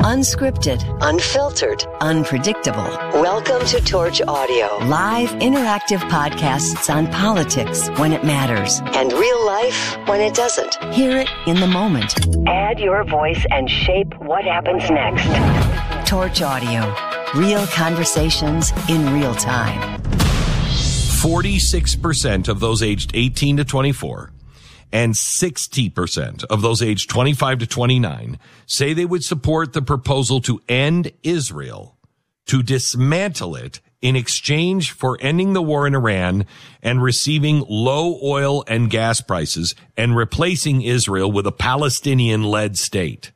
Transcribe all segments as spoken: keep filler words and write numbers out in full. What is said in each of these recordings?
Unscripted, unfiltered, unpredictable. Welcome to Torch Audio. Live interactive podcasts on politics when it matters and real life when it doesn't. Hear it in the moment. Add your voice and shape what happens next. Torch Audio. Real conversations in real time. forty-six percent of those aged eighteen to twenty-four and sixty percent of those aged twenty-five to twenty-nine say they would support the proposal to end Israel, to dismantle it in exchange for ending the war in Iran and receiving low oil and gas prices and replacing Israel with a Palestinian-led state.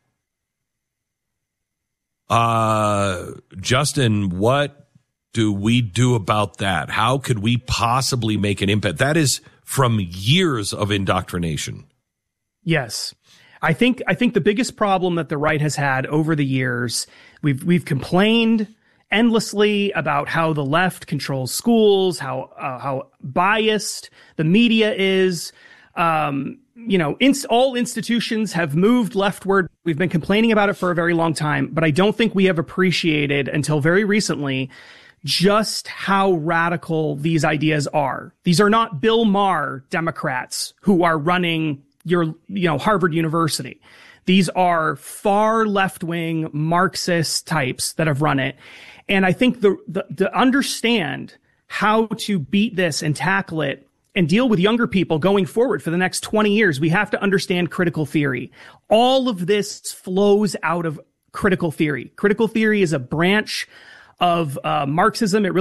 Uh, Justin, what do we do about that? How could we possibly make an impact? That is from years of indoctrination. Yes. I think I think the biggest problem that the right has had over the years, we've we've complained endlessly about how the left controls schools, how uh, how biased the media is. Um, you know, in, all institutions have moved leftward. We've been complaining about it for a very long time, but I don't think we have appreciated until very recently just how radical these ideas are. These are not Bill Maher Democrats who are running your, you know, Harvard University. These are far left-wing Marxist types that have run it. And I think the, the, to understand how to beat this and tackle it and deal with younger people going forward for the next twenty years, we have to understand critical theory. All of this flows out of critical theory. Critical theory is a branch of uh, Marxism. It really